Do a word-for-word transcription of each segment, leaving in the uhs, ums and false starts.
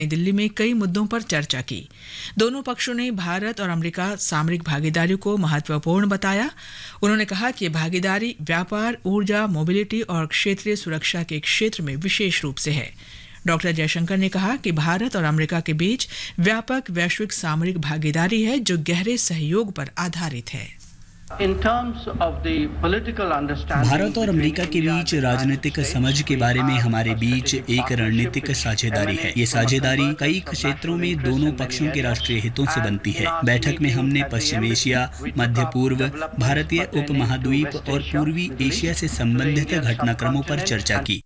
नई दिल्ली में कई मुद्दों पर चर्चा की। दोनों पक्षों ने भारत और अमेरिका सामरिक भागीदारी को महत्वपूर्ण बताया। उन्होंने कहा कि भागीदारी व्यापार, ऊर्जा, मोबिलिटी और क्षेत्रीय सुरक्षा के क्षेत्र में विशेष रूप से है। डॉक्टर जयशंकर ने कहा कि भारत और अमेरिका के बीच व्यापक वैश्विक सामरिक भागीदारी है जो गहरे सहयोग पर आधारित है। भारत और अमेरिका के बीच राजनीतिक समझ के बारे में हमारे बीच एक रणनीतिक साझेदारी है। ये साझेदारी कई क्षेत्रों में दोनों पक्षों के राष्ट्रीय हितों से बनती है। बैठक में हमने पश्चिम एशिया, मध्य पूर्व, भारतीय उपमहाद्वीप और पूर्वी एशिया से संबंधित घटनाक्रमों पर चर्चा की।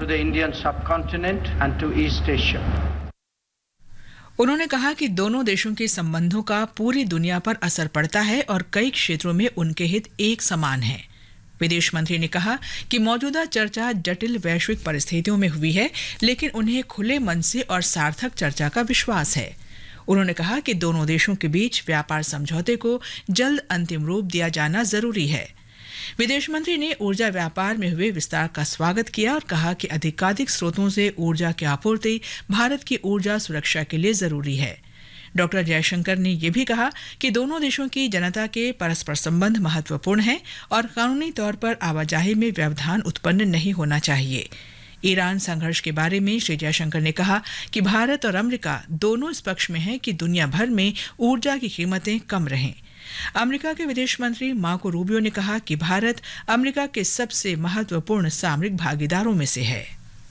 उन्होंने कहा कि दोनों देशों के संबंधों का पूरी दुनिया पर असर पड़ता है और कई क्षेत्रों में उनके हित एक समान हैं। विदेश मंत्री ने कहा कि मौजूदा चर्चा जटिल वैश्विक परिस्थितियों में हुई है, लेकिन उन्हें खुले मन से और सार्थक चर्चा का विश्वास है। उन्होंने कहा कि दोनों देशों के बीच व्यापार समझौते को जल्द अंतिम रूप दिया जाना जरूरी है। विदेश मंत्री ने ऊर्जा व्यापार में हुए विस्तार का स्वागत किया और कहा कि अधिकाधिक स्रोतों से ऊर्जा की आपूर्ति भारत की ऊर्जा सुरक्षा के लिए जरूरी है। डॉक्टर जयशंकर ने यह भी कहा कि दोनों देशों की जनता के परस्पर संबंध महत्वपूर्ण हैं और कानूनी तौर पर आवाजाही में व्यवधान उत्पन्न नहीं होना चाहिए। ईरान संघर्ष के बारे में श्री जयशंकर ने कहा कि भारत और अमेरिका दोनों इस पक्ष में हैं कि दुनिया भर में ऊर्जा की कीमतें कम रहें। अमेरिका के विदेश मंत्री मार्को रूबियो ने कहा कि भारत अमेरिका के सबसे महत्वपूर्ण सामरिक भागीदारों में से है।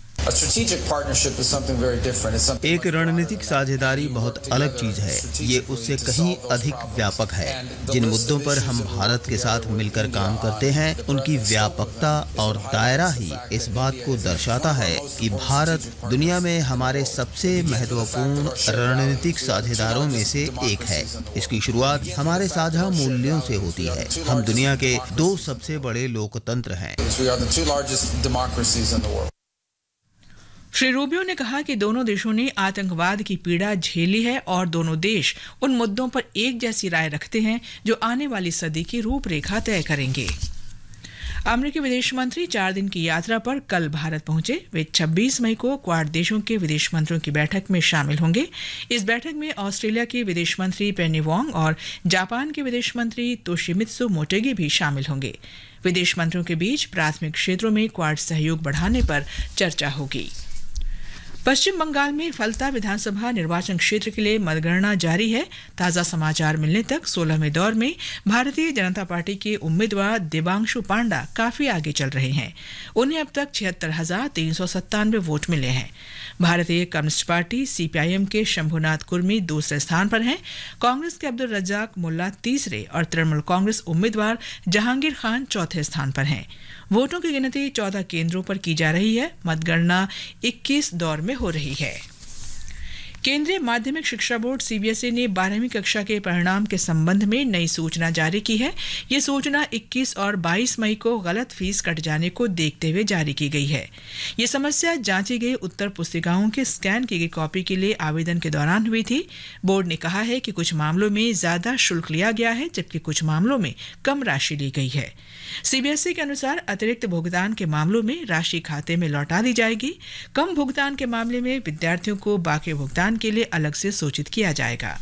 एक रणनीतिक साझेदारी बहुत अलग चीज है। ये उससे कहीं अधिक व्यापक है। जिन मुद्दों पर हम भारत के साथ मिलकर काम करते हैं, उनकी व्यापकता और दायरा ही इस बात को दर्शाता है कि भारत दुनिया में हमारे सबसे महत्वपूर्ण रणनीतिक साझेदारों में से एक है। इसकी शुरुआत हमारे साझा मूल्यों से होती है। हम दुनिया के दो सबसे बड़े लोकतंत्र हैं। श्री रूबियो ने कहा कि दोनों देशों ने आतंकवाद की पीड़ा झेली है और दोनों देश उन मुद्दों पर एक जैसी राय रखते हैं जो आने वाली सदी की रूपरेखा तय करेंगे। अमेरिकी विदेश मंत्री चार दिन की यात्रा पर कल भारत पहुंचे। वे छब्बीस मई को क्वाड देशों के विदेश मंत्रियों की बैठक में शामिल होंगे। इस बैठक में ऑस्ट्रेलिया की विदेश मंत्री पेनी वोंग और जापान के विदेश मंत्री तोशिमित्सु मोटेगी भी शामिल होंगे। विदेश मंत्रियों के बीच प्राथमिक क्षेत्रों में क्वाड सहयोग बढ़ाने पर चर्चा होगी। पश्चिम बंगाल में फलता विधानसभा निर्वाचन क्षेत्र के लिए मतगणना जारी है। ताजा समाचार मिलने तक सोलहवें दौर में भारतीय जनता पार्टी के उम्मीदवार देवांशु पांडा काफी आगे चल रहे हैं। उन्हें अब तक छिहत्तर हजार तीन सौ सत्तानवे वोट मिले हैं। भारतीय कम्युनिस्ट पार्टी सीपीआईएम के शंभुनाथ कुर्मी दूसरे स्थान पर हैं। कांग्रेस के अब्दुल रज्जाक मुल्ला तीसरे और तृणमूल कांग्रेस उम्मीदवार जहांगीर खान चौथे स्थान पर हैं। वोटों की गिनती चौदह केंद्रों पर की जा रही है। मतगणना इक्कीस दौर में हो रही है। केंद्रीय माध्यमिक शिक्षा बोर्ड सीबीएसई ने बारहवीं कक्षा के परिणाम के संबंध में नई सूचना जारी की है। ये सूचना इक्कीस और बाईस मई को गलत फीस कट जाने को देखते हुए जारी की गई है। ये समस्या जांची गई उत्तर पुस्तिकाओं के स्कैन की गई कॉपी के लिए आवेदन के दौरान हुई थी। बोर्ड ने कहा है कि कुछ मामलों में ज्यादा शुल्क लिया गया है, जबकि कुछ मामलों में कम राशि ली गई है। सीबीएसई के अनुसार अतिरिक्त भुगतान के मामलों में राशि खाते में लौटा दी जाएगी। कम भुगतान के मामले में विद्यार्थियों को बाकी भुगतान के लिए अलग से सूचित किया जाएगा।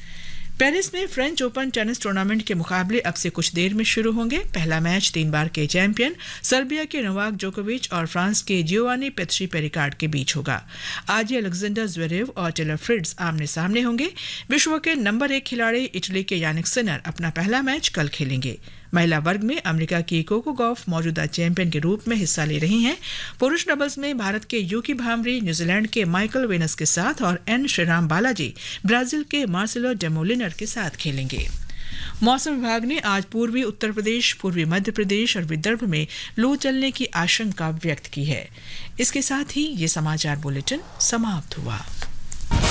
पेरिस में फ्रेंच ओपन टेनिस टूर्नामेंट के मुकाबले अब से कुछ देर में शुरू होंगे। पहला मैच तीन बार के चैंपियन सर्बिया के नोवाक जोकोविच और फ्रांस के जियोवानी पेत्री पेरिकार्ड के बीच होगा। आज अलेक्जेंडर ज़्वेरेव और टेलर फ्रिट्ज आमने सामने होंगे। विश्व के नंबर एक खिलाड़ी इटली के यानिक सिनर अपना पहला मैच कल खेलेंगे। महिला वर्ग में अमेरिका की कोको गॉफ मौजूदा चैंपियन के रूप में हिस्सा ले रही हैं। पुरुष डबल्स में भारत के यूकी भामरी न्यूजीलैंड के माइकल वेनस के साथ और एन श्रीराम बालाजी ब्राजील के मार्सेलो डेमोलिनर के साथ खेलेंगे। मौसम विभाग ने आज पूर्वी उत्तर प्रदेश, पूर्वी मध्य प्रदेश और विदर्भ में लू चलने की आशंका व्यक्त की है। इसके साथ ही ये समाचार बुलेटिन समाप्त हुआ।